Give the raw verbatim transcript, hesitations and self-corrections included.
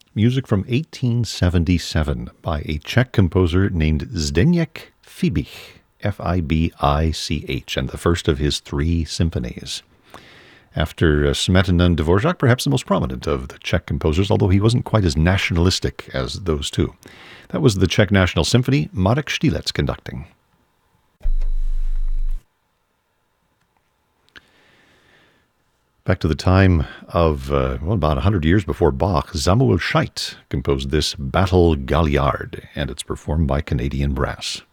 music from eighteen seventy-seven by a Czech composer named Zdeněk Fibich, F I B I C H, and the first of his three symphonies. After uh, Smetana and Dvorak, perhaps the most prominent of the Czech composers, although he wasn't quite as nationalistic as those two. That was the Czech National Symphony, Marek Štílec conducting. Back to the time of, uh, well, about one hundred years before Bach, Samuel Scheidt composed this Battle Galliard, and it's performed by Canadian Brass.